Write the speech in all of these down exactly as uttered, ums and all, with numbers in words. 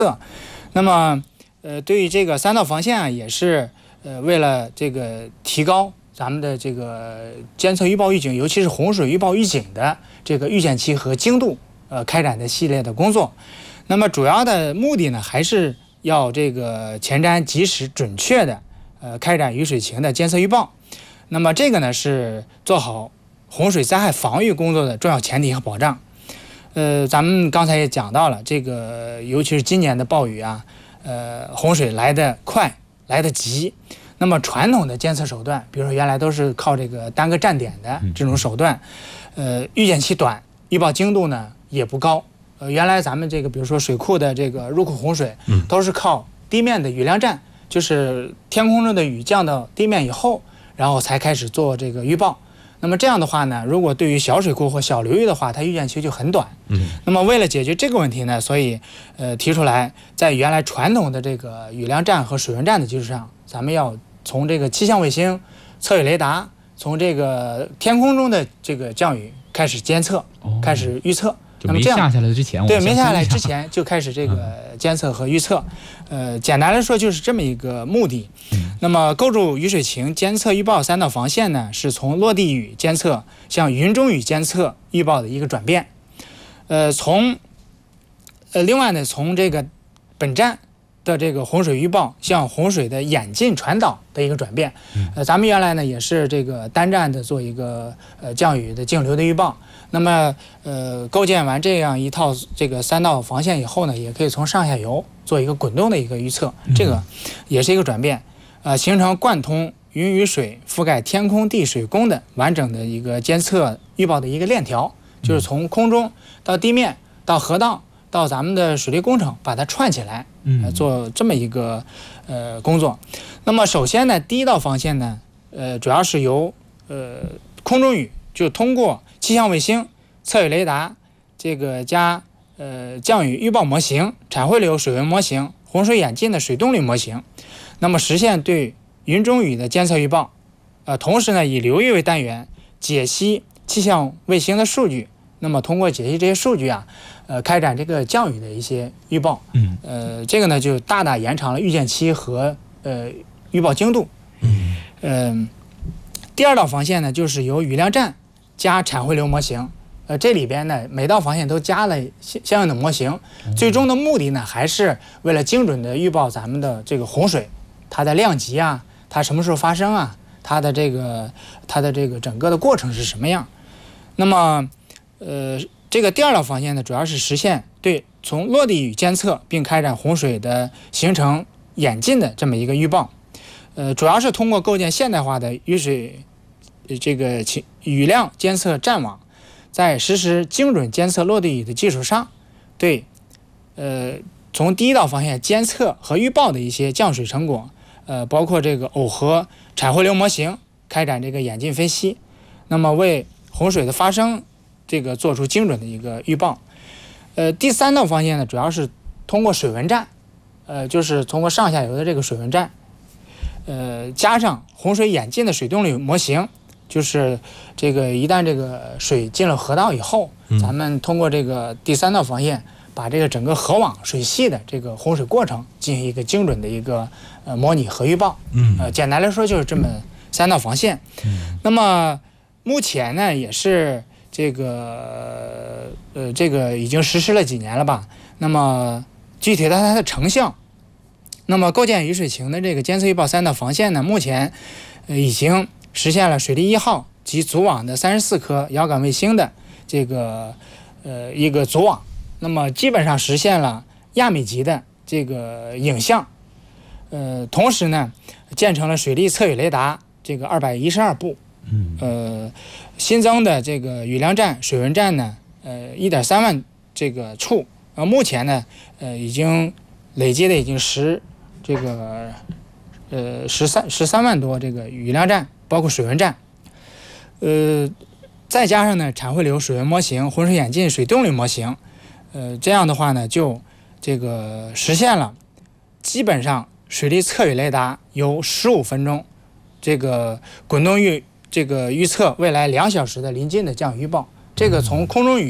那么，呃，对于这个三道防线啊，也是呃为了这个提高咱们的这个监测预报预警，尤其是洪水预报预警的这个预见期和精度，呃，开展的系列的工作。那么主要的目的呢，还是要这个前瞻、及时、准确的呃开展雨水情的监测预报。那么这个呢，是做好洪水灾害防御工作的重要前提和保障。呃，咱们刚才也讲到了，这个尤其是今年的暴雨啊，呃，洪水来得快，来得急。那么传统的监测手段，比如说原来都是靠这个单个站点的这种手段，呃，预见期短，预报精度呢也不高。呃，原来咱们这个比如说水库的这个入库洪水，都是靠地面的雨量站，就是天空中的雨降到地面以后，然后才开始做这个预报。那么这样的话呢，如果对于小水库或小流域的话，它预见期就很短。嗯。那么为了解决这个问题呢，所以呃提出来，在原来传统的这个雨量站和水文站的基础上，咱们要从这个气象卫星、测雨雷达，从这个天空中的这个降雨开始监测，哦、开始预测。 那么这样没下下来之前， 对，没下来之前就开始这个监测和预测。呃，简单来说就是这么一个目的。那么构筑雨水情监测预报三道防线呢，是从落地雨监测向云中雨监测预报的一个转变。呃，从呃另外呢，从这个本站的这个洪水预报向洪水的演进传导的一个转变。呃，咱们原来呢也是这个单站的做一个呃降雨的径流的预报。那么呃构建完这样一套这个三道防线以后呢，也可以从上下游做一个滚动的一个预测，这个也是一个转变。呃，形成贯通云雨水覆盖天空地水工的完整的一个监测预报的一个链条，就是从空中到地面到河道到咱们的水利工程，把它串起来，呃，做这么一个呃工作。那么首先呢，第一道防线呢，呃，主要是由呃空中雨，就通过气象卫星、测雨雷达，这个加呃降雨预报模型、产汇流水文模型、洪水演进的水动力模型。那么实现对云中雨的监测预报，呃，同时呢以流域为单元解析气象卫星的数据，那么通过解析这些数据啊，呃，开展这个降雨的一些预报，嗯，呃，这个呢就大大延长了预见期和呃预报精度，嗯，呃，第二道防线呢就是由雨量站加产汇流模型，呃，这里边呢每道防线都加了相应的模型，最终的目的呢还是为了精准的预报咱们的这个洪水。它的量级啊，它什么时候发生啊？它的这个它的这个整个的过程是什么样？那么，呃，这个第二道防线呢，主要是实现对从落地雨监测并开展洪水的形成演进的这么一个预报。呃，主要是通过构建现代化的雨水这个雨量监测站网，在实施精准监测落地雨的基础上，对呃从第一道防线监测和预报的一些降水成果。呃，包括这个耦合产汇流模型开展这个演进分析，那么为洪水的发生这个做出精准的一个预报。呃，第三道防线呢，主要是通过水文站，呃，就是通过上下游的这个水文站，呃，加上洪水演进的水动力模型，就是这个一旦这个水进了河道以后，咱们通过这个第三道防线。把这个整个河网水系的这个洪水过程进行一个精准的一个呃模拟和预报，嗯，呃，简单来说就是这么三道防线。嗯，那么目前呢也是这个呃这个已经实施了几年了吧？那么具体的它的成效，那么构建雨水情的这个监测预报三道防线呢，目前呃已经实现了水利一号及组网的三十四颗遥感卫星的这个呃一个组网。那么基本上实现了亚米级的这个影像，呃，同时呢，建成了水利测雨雷达这个二百一十二部，嗯，呃，新增的这个雨量站、水文站呢，呃，一点三万这个处，呃，目前呢，呃，已经累计的已经十这个呃十三十三万多这个雨量站，包括水文站，呃，再加上呢产汇流水文模型、洪水演进水动力模型。呃，这样的话呢，就这个实现了，基本上水利测雨雷达由十五分钟，这个滚动预这个预测未来两小时的临近的降雨预报，这个从空中雨，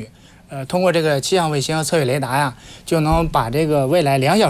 呃，通过这个气象卫星和测绘雷达呀，就能把这个未来两小时